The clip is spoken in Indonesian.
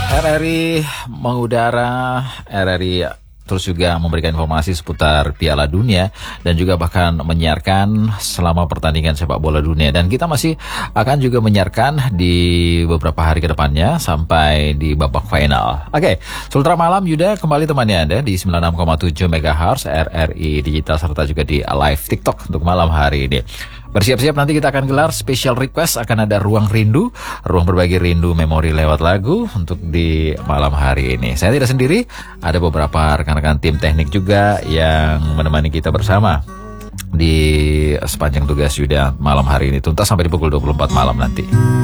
RRI mengudara, RRI terus juga memberikan informasi seputar Piala Dunia dan juga bahkan menyiarkan selama pertandingan sepak bola dunia. Dan kita masih akan juga menyiarkan di beberapa hari ke depannya sampai di babak final. Oke, Sultra Malam Yuda kembali temani Anda di 96,7 MHz RRI Digital serta juga di live TikTok untuk malam hari ini. Bersiap-siap nanti kita akan gelar special request, akan ada ruang rindu, ruang berbagi rindu memori lewat lagu untuk di malam hari ini. Saya tidak sendiri, ada beberapa rekan-rekan tim teknik juga yang menemani kita bersama di sepanjang tugas Yuda malam hari ini, tuntas sampai di pukul 24 malam nanti.